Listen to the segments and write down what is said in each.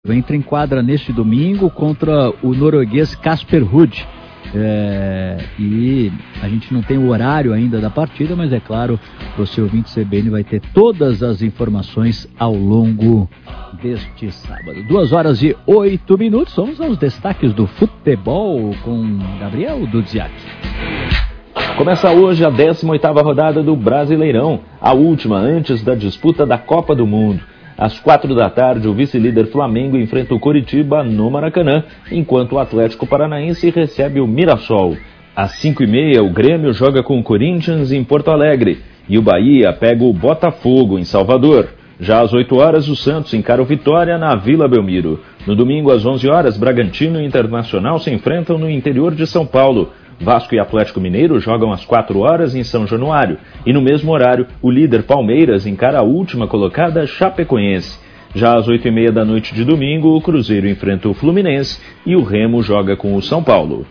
entra em quadra neste domingo contra o norueguês Casper Ruud. E a gente não tem o horário ainda da partida, mas é claro, você ouvinte CBN vai ter todas as informações ao longo deste sábado. 2h08. Vamos aos destaques do futebol com Gabriel Dudziak. Começa hoje a 18ª rodada do Brasileirão, a última antes da disputa da Copa do Mundo. Às 4h, o vice-líder Flamengo enfrenta o Coritiba no Maracanã, enquanto o Atlético Paranaense recebe o Mirassol. Às 5h30, o Grêmio joga com o Corinthians em Porto Alegre e o Bahia pega o Botafogo em Salvador. Já às 8h, o Santos encara o Vitória na Vila Belmiro. No domingo, às 11h, Bragantino e Internacional se enfrentam no interior de São Paulo. Vasco e Atlético Mineiro jogam às 4h em São Januário. E no mesmo horário, o líder Palmeiras encara a última colocada Chapecoense. Já às 20h30 de domingo, o Cruzeiro enfrenta o Fluminense e o Remo joga com o São Paulo.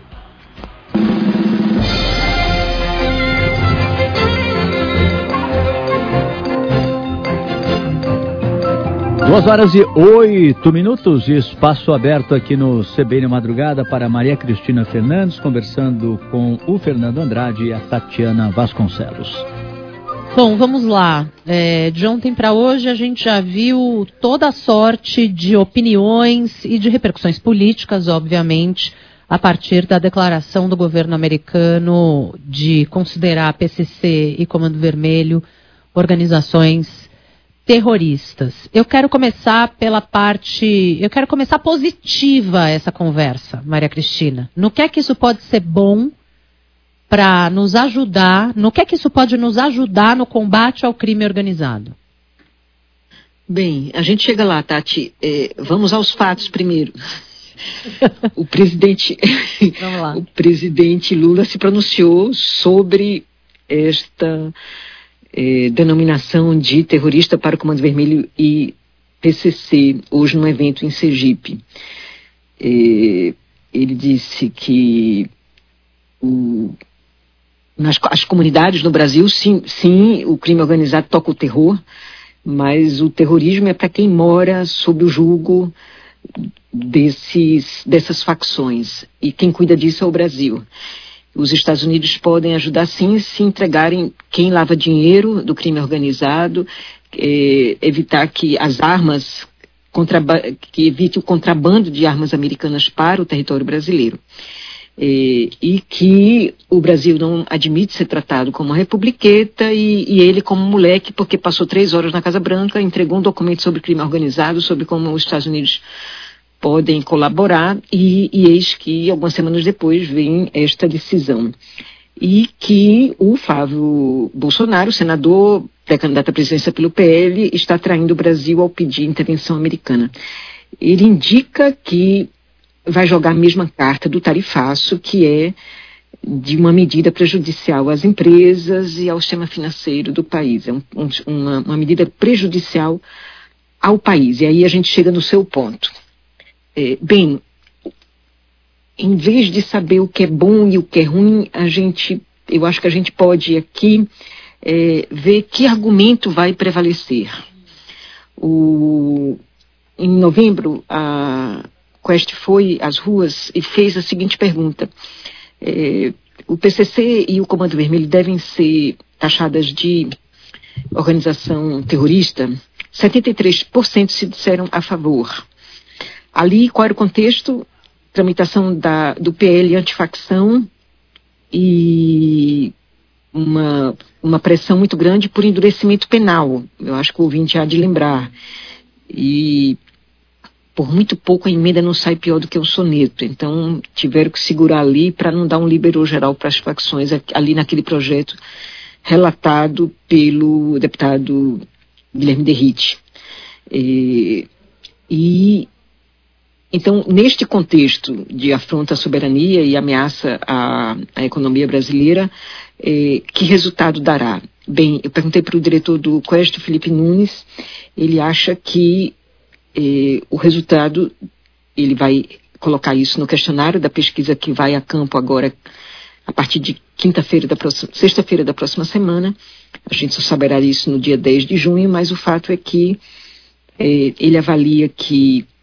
Duas horas e 8 espaço aberto aqui no CBN Madrugada para Maria Cristina Fernandes, conversando com o Fernando Andrade e a Tatiana Vasconcelos. Bom, vamos lá. De ontem para hoje a gente já viu toda a sorte de opiniões e de repercussões políticas, obviamente, a partir da declaração do governo americano de considerar PCC e Comando Vermelho organizações terroristas. Eu quero começar positiva essa conversa, Maria Cristina. No que é que isso pode ser bom para nos ajudar, no que é que isso pode nos ajudar no combate ao crime organizado? Bem, a gente chega lá, Tati. Vamos aos fatos primeiro. O presidente Lula se pronunciou sobre esta denominação de terrorista para o Comando Vermelho e PCC, hoje num evento em Sergipe. Ele disse que as comunidades no Brasil, sim, o crime organizado toca o terror, mas o terrorismo é para quem mora sob o jugo dessas facções, e quem cuida disso é o Brasil. Os Estados Unidos podem ajudar, sim, se entregarem quem lava dinheiro do crime organizado, evitar que as armas, que evite o contrabando de armas americanas para o território brasileiro. E que o Brasil não admite ser tratado como uma republiqueta e ele como moleque, porque passou 3 horas na Casa Branca, entregou um documento sobre crime organizado, sobre como os Estados Unidos podem colaborar, e eis que algumas semanas depois vem esta decisão. E que o Flávio Bolsonaro, senador, pré-candidato à presidência pelo PL, está traindo o Brasil ao pedir intervenção americana. Ele indica que vai jogar a mesma carta do tarifaço, que é de uma medida prejudicial às empresas e ao sistema financeiro do país. É uma medida prejudicial ao país. E aí a gente chega no seu ponto. Bem, em vez de saber o que é bom e o que é ruim, eu acho que a gente pode aqui ver que argumento vai prevalecer. Em novembro, a Quest foi às ruas e fez a seguinte pergunta: o PCC e o Comando Vermelho devem ser taxadas de organização terrorista? 73% se disseram a favor. Ali, qual era o contexto? Tramitação do PL antifacção e uma pressão muito grande por endurecimento penal. Eu acho que o ouvinte há de lembrar. E por muito pouco a emenda não sai pior do que o soneto. Então, tiveram que segurar ali para não dar um liberou geral para as facções, ali naquele projeto relatado pelo deputado Guilherme Derrite. Então, neste contexto de afronta à soberania e ameaça à economia brasileira, que resultado dará? Bem, eu perguntei para o diretor do Quest, Felipe Nunes, ele acha que o resultado, ele vai colocar isso no questionário da pesquisa que vai a campo agora, a partir de sexta-feira da próxima semana. A gente só saberá isso no dia 10 de junho, mas o fato é que ele avalia que